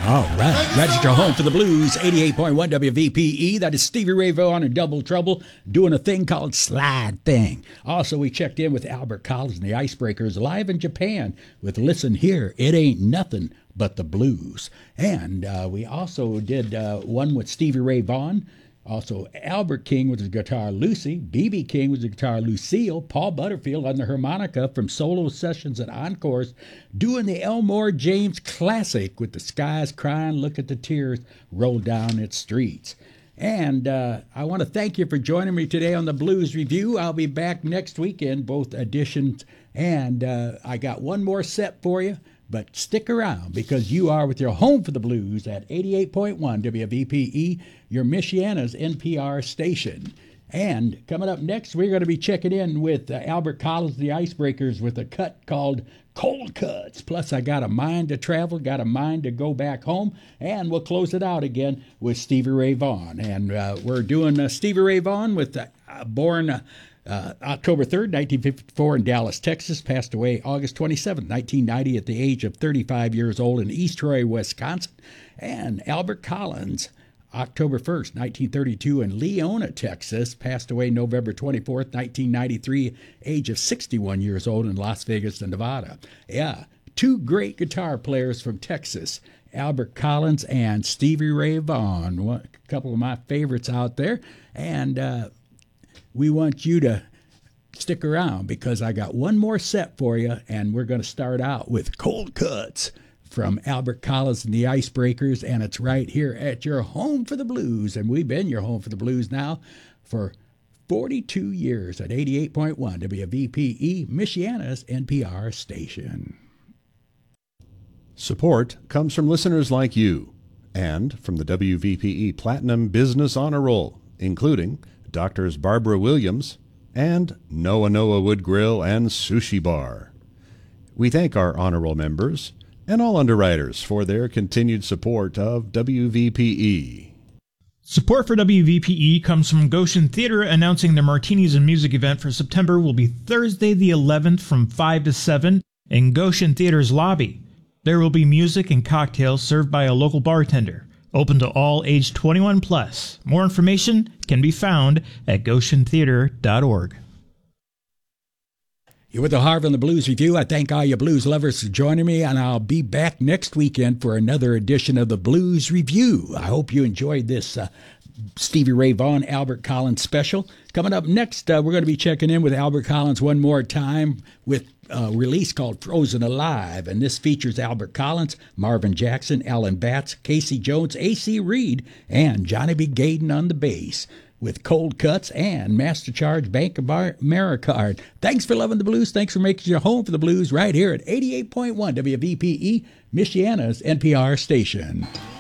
All right. Register home for the blues, 88.1 WVPE. That is Stevie Ray Vaughan and Double Trouble doing a thing called Slide Thing. Also, we checked in with Albert Collins and the Icebreakers live in Japan with Listen Here, It Ain't Nothing But the Blues. And we also did one with Stevie Ray Vaughan. Also, Albert King with his guitar Lucy, B.B. King with his guitar Lucille, Paul Butterfield on the harmonica from solo sessions at Encores, doing the Elmore James classic with the skies crying, look at the tears roll down its streets. And I want to thank you for joining me today on the Blues Review. I'll be back next weekend, both editions, and I got one more set for you. But stick around because you are with your home for the blues at 88.1 WVPE, your Michiana's NPR station. And coming up next, we're going to be checking in with Albert Collins, the Icebreakers, with a cut called Cold Cuts. Plus, I got a mind to travel, got a mind to go back home, and we'll close it out again with Stevie Ray Vaughan. And we're doing Stevie Ray Vaughan with born October 3rd, 1954 in Dallas, Texas, passed away August 27th, 1990 at the age of 35 years old in East Troy, Wisconsin. And Albert Collins, October 1st, 1932 in Leona, Texas, passed away November 24th, 1993, age of 61 years old in Las Vegas, Nevada. Yeah, two great guitar players from Texas, Albert Collins and Stevie Ray Vaughan, a couple of my favorites out there. And we want you to stick around because I got one more set for you, and we're going to start out with Cold Cuts from Albert Collins and the Icebreakers, and it's right here at your home for the blues. And we've been your home for the blues now for 42 years at 88.1 WVPE, Michiana's NPR station. Support comes from listeners like you and from the WVPE Platinum Business Honor Roll, including Doctors Barbara Williams and Noah Wood Grill and Sushi Bar. We thank our honor roll members and all underwriters for their continued support of WVPE. Support for WVPE comes from Goshen Theater, announcing their Martinis and Music event for September will be Thursday the 11th from 5 to 7 in Goshen Theater's lobby. There will be music and cocktails served by a local bartender. Open to all age 21 plus. More information can be found at goshentheater.org. You're with the Harv and the Blues Review. I thank all you blues lovers for joining me, and I'll be back next weekend for another edition of the Blues Review. I hope you enjoyed this Stevie Ray Vaughan, Albert Collins special. Coming up next, we're going to be checking in with Albert Collins one more time with a release called Frozen Alive, and this features Albert Collins, Marvin Jackson, Alan Batts, Casey Jones, A.C. Reed, and Johnny B. Gaden on the bass with Cold Cuts and Master Charge Bank of America. Thanks for loving the blues. Thanks for making your home for the blues right here at 88.1 WVPE, Michiana's NPR station.